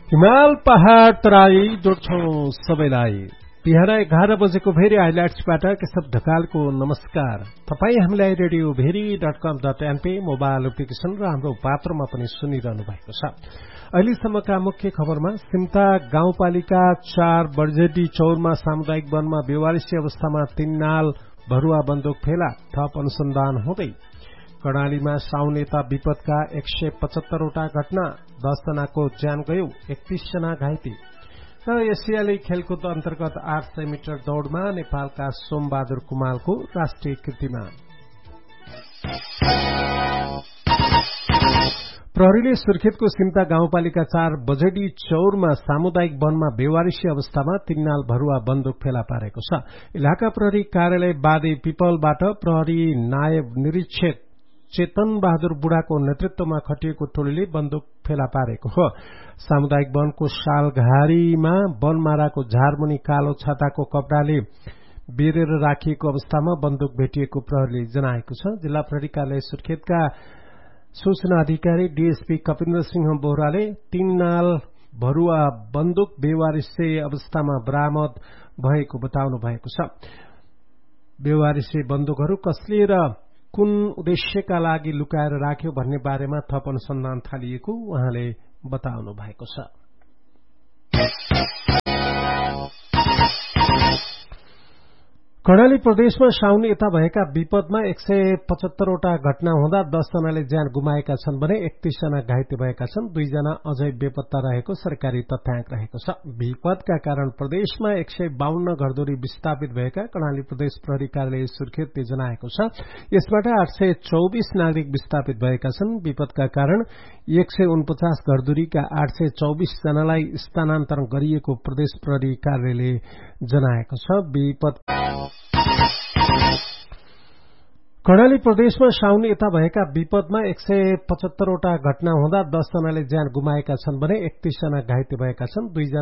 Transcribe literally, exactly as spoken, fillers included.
हिमाल पहाड़ तराई जोड्छौं सबैलाई। बिहान एघार बजेको भेरी हाइलाइट्सबाट केशव ढकालको नमस्कार। तपाईँ हामीलाई रेडियो भेरी डट कम डट एनपी मोबाइल एप्लिकेशन र हाम्रो पात्रमा पनि सुनिरहनु भएको छ। अहिलेसम्मका मुख्य खबरमा सिमता गाउँपालिका चार बर्जेडी चौरमा सामुदायिक वनमा बेवारिसी अवस्थामा तीन नाल भरुवा बन्दुक फेला, थप अनुसन्धान हुँदै। कर्णालीमा साउन यता विपदका एक सय पचहत्तरवटा घटना, दस जनाको ज्यान गयो, एकतीस जना घाइते। र एसियाली खेलकुद अन्तर्गत आठ सय मिटर दौड़मा नेपालका सोमबहादुर कुमालको राष्ट्रिय कीर्तिमान। प्रहरीले सुर्खेतको सिमता गाउँपालिका चार बजेडी चौरमा सामुदायिक वनमा बेवारिसी अवस्थामा तीन नाल भरुवा बन्दुक फेला पारेको छ। इलाका प्रहरी कार्यालय बादे पिपलबाट प्रहरी नायब निरीक्षक चेतन बहादुर बुढाको नेतृत्वमा खटिएको टोलीले बन्दुक फेला पारेको हो। सामुदायिक वनको सालघारीमा वनमाराको झारमुनि कालो छाताको कपडाले बेरेर राखिएको अवस्थामा बन्दुक भेटिएको प्रहरीले जनाएको छ। जिल्ला प्रहरी कार्यालय सुर्खेतका सूचना अधिकारी डीएसपी कपिन्द्र सिंह बोहराले तीन नाल भरुवा बन्दुक बेवारिसे अवस्थामा बरामद भएको बताउनु भएको छ। बेवारिसे बन्दुकहरू कसले र कुन उद्देश्यका लागि लुकाएर राख्यो भन्ने बारेमा थप अनुसन्धान थालिएको उहाँले बताउनु भएको छ। कर्णाली प्रदेशमा साउन यता भएका विपदमा एक सय पचहत्तरवटा घटना हुँदा दस जनाले ज्यान गुमाएका छन् भने एकतीस जना घाइते भएका छन्। दुईजना अझै बेपत्ता रहेको सरकारी तथ्याङ्क रहेको छ। विपदका कारण प्रदेशमा एक सय बाहन्न घरधुरी विस्थापित भएका कर्णाली प्रदेश प्रहरी कार्यालय सुर्खेतले जनाएको छ। यसबाट आठ सय चौबिस नागरिक विस्थापित भएका छन्। विपदका कारण एक सय उनपचास घरधुरीका आठ सय चौबिस जनालाई स्थानान्तरण गरिएको प्रदेश प्रहरी कार्यालयले जनाएको छ। विपद कर्णाली प्रदेशमा साउन यता भएका विपदमा एक सय पचहत्तरवटा घटना हुँदा दस जनाले ज्यान गुमाएका छन् भने एकतीस जना घाइते भएका छन्। दुईजना